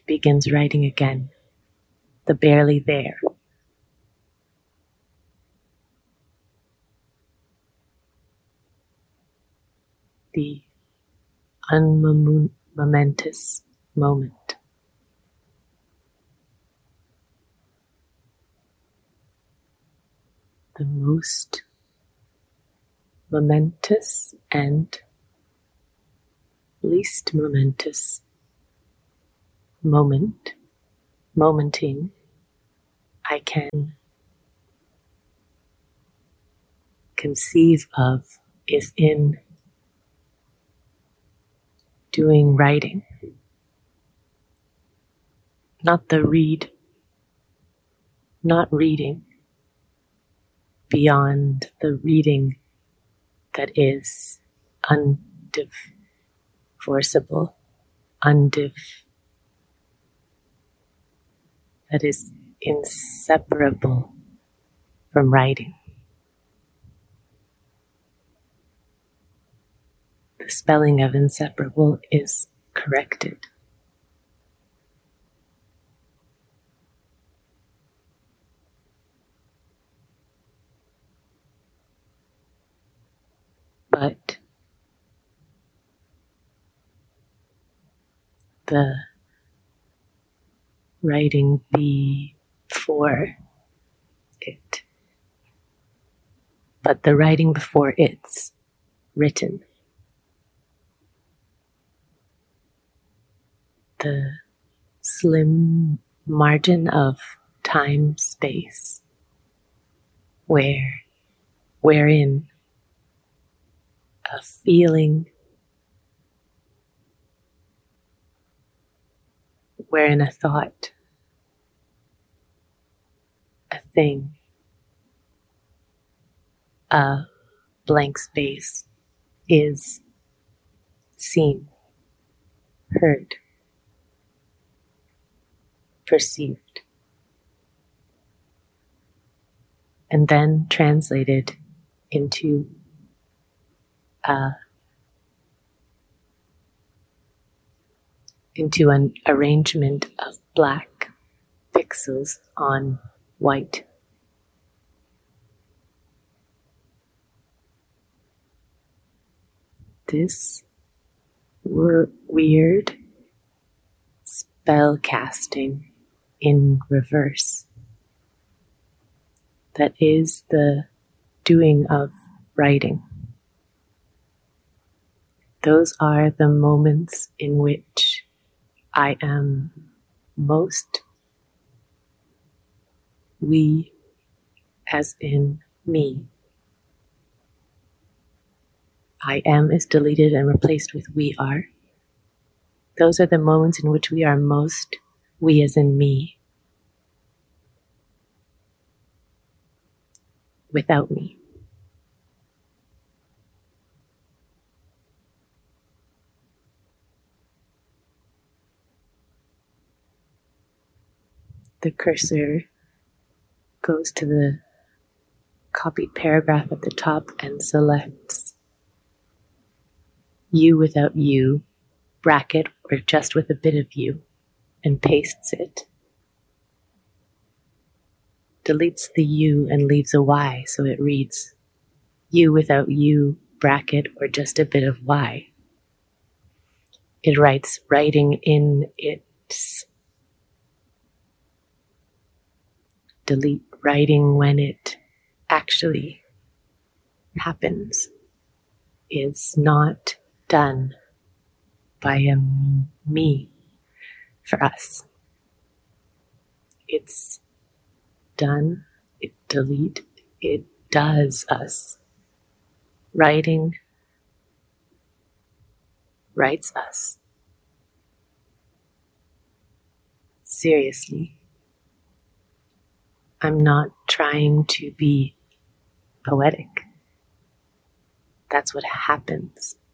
begins writing again, the barely there. The unmomentous moment. The most momentous and least momentous momenting I can conceive of is in doing writing. Not reading beyond the reading that is undivorceable, that is inseparable from writing. The spelling of inseparable is corrected. But the writing before it, but the writing before it's written, the slim margin of time space wherein a feeling, wherein a thought, a thing, a blank space is seen, heard, perceived, and then translated into an arrangement of black pixels on white. This weird spell casting in reverse that is the doing of writing. Those are the moments in which I am most we, as in me. I am is deleted and replaced with we are. Those are the moments in which we are most we, as in me, without me. The cursor goes to the copied paragraph at the top and selects you without you, bracket, or just with a bit of you, and pastes it. Deletes the you and leaves a y, so it reads you without you, bracket, or just a bit of y. It writes writing in its delete writing when it actually happens is not done by a me for us. It's done, it delete, it does us. Writing writes us. Seriously. I'm not trying to be poetic. That's what happens.